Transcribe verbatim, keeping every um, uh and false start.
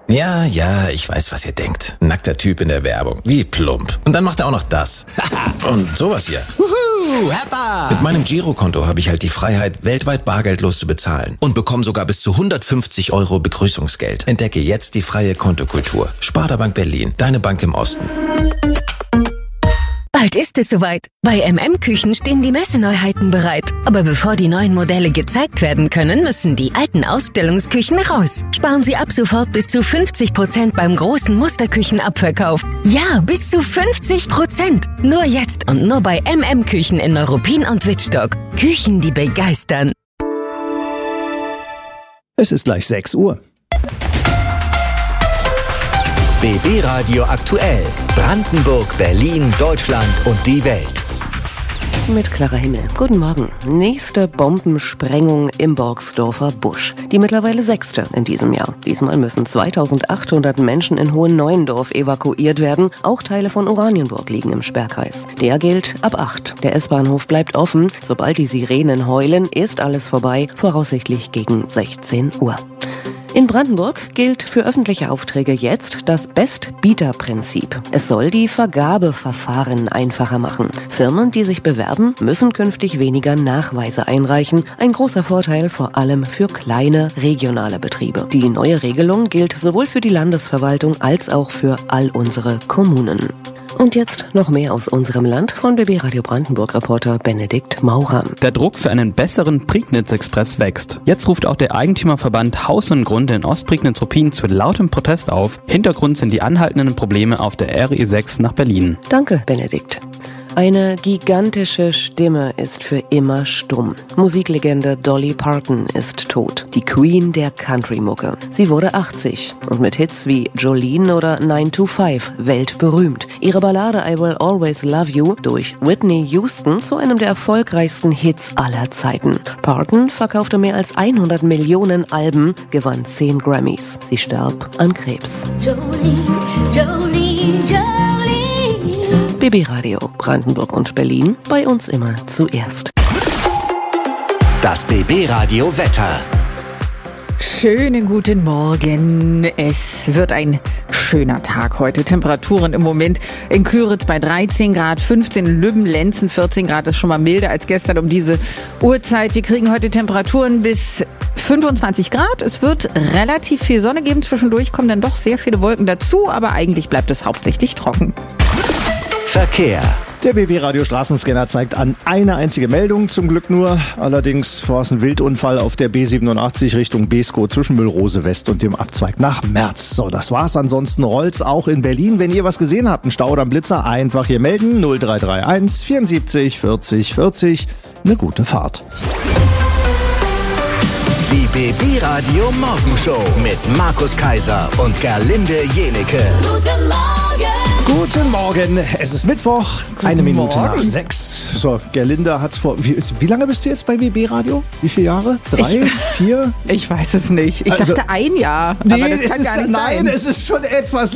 Ja, ja, ich weiß, was ihr denkt. Nackter Typ in der Werbung. Wie plump. Und dann macht er auch noch das. Und sowas hier. Wuhu, Heppa! Mit meinem Girokonto habe ich halt die Freiheit, weltweit bargeldlos zu bezahlen. Und bekomme sogar bis zu hundertfünfzig Euro Begrüßungsgeld. Entdecke jetzt die freie Kontokultur. Sparda Bank Berlin, deine Bank im Osten. Bald ist es soweit. Bei M M Küchen stehen die Messeneuheiten bereit. Aber bevor die neuen Modelle gezeigt werden können, müssen die alten Ausstellungsküchen raus. Sparen Sie ab sofort bis zu fünfzig Prozent beim großen Musterküchenabverkauf. Ja, bis zu fünfzig Prozent. Nur jetzt und nur bei M M Küchen in Neuruppin und Wittstock. Küchen, die begeistern. Es ist gleich sechs Uhr. B B Radio aktuell. Brandenburg, Berlin, Deutschland und die Welt. Mit Clara Himmel. Guten Morgen. Nächste Bombensprengung im Borgsdorfer Busch. Die mittlerweile sechste in diesem Jahr. Diesmal müssen zweitausendachthundert Menschen in Hohen-Neuendorf evakuiert werden. Auch Teile von Oranienburg liegen im Sperrkreis. Der gilt ab acht. Der S-Bahnhof bleibt offen. Sobald die Sirenen heulen, ist alles vorbei. Voraussichtlich gegen sechzehn Uhr. In Brandenburg gilt für öffentliche Aufträge jetzt das Bestbieter-Prinzip. Es soll die Vergabeverfahren einfacher machen. Firmen, die sich bewerben, müssen künftig weniger Nachweise einreichen. Ein großer Vorteil vor allem für kleine regionale Betriebe. Die neue Regelung gilt sowohl für die Landesverwaltung als auch für all unsere Kommunen. Und jetzt noch mehr aus unserem Land von B B Radio Brandenburg-Reporter Benedikt Maurer. Der Druck für einen besseren Prignitz-Express wächst. Jetzt ruft auch der Eigentümerverband Haus und Grund in Ostprignitz-Ruppin zu lautem Protest auf. Hintergrund sind die anhaltenden Probleme auf der R E sechs nach Berlin. Danke, Benedikt. Eine gigantische Stimme ist für immer stumm. Musiklegende Dolly Parton ist tot. Die Queen der Country-Mucke. Sie wurde achtzig und mit Hits wie Jolene oder nine two five weltberühmt. Ihre Ballade I Will Always Love You durch Whitney Houston zu einem der erfolgreichsten Hits aller Zeiten. Parton verkaufte mehr als hundert Millionen Alben, gewann zehn Grammys. Sie starb an Krebs. Jolene, Jolene, Jolene. B B Radio Brandenburg und Berlin, bei uns immer zuerst. Das B B Radio Wetter. Schönen guten Morgen. Es wird ein schöner Tag heute. Temperaturen im Moment in Küritz bei dreizehn Grad, fünfzehn in Lübben, Lenzen vierzehn Grad. Das ist schon mal milder als gestern um diese Uhrzeit. Wir kriegen heute Temperaturen bis fünfundzwanzig Grad. Es wird relativ viel Sonne geben. Zwischendurch kommen dann doch sehr viele Wolken dazu, aber eigentlich bleibt es hauptsächlich trocken. Verkehr. Der B B Radio Straßenscanner zeigt an eine einzige Meldung, zum Glück nur. Allerdings war es ein Wildunfall auf der B siebenundachtzig Richtung Beeskow zwischen Müllrose West und dem Abzweig nach Merz. So, das war's. Ansonsten rollt's auch in Berlin. Wenn ihr was gesehen habt, einen Stau oder einen Blitzer, einfach hier melden. null drei drei eins vierundsiebzig vierzig vierzig. Eine gute Fahrt. Die B B Radio Morgenshow mit Markus Kaiser und Gerlinde Jenecke. Guten Morgen! Guten Morgen, es ist Mittwoch, Guten eine Minute Morgen. nach sechs. So, Gerlinde hat's vor. Wie, ist, wie lange bist du jetzt bei B B Radio? Wie viele Jahre? Drei? Ich, vier? Ich weiß es nicht. Ich Also, dachte ein Jahr, Nee, aber das es kann ist, gar nicht nein, sein. es ist schon etwas